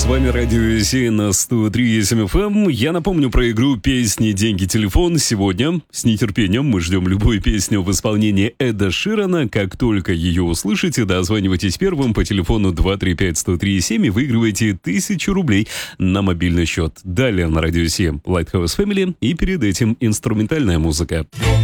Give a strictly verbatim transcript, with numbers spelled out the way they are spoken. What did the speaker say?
вами Радио Си на сто три и семь эф эм. Я напомню про игру «Песни, деньги, телефон». Сегодня с нетерпением мы ждем любую песню в исполнении Эда Ширана. Как только ее услышите, дозванивайтесь первым по телефону два три пять сто три семь и выигрывайте тысячу рублей на мобильный счет. Далее на Радио Си Lighthouse Family и перед этим инструментальная музыка.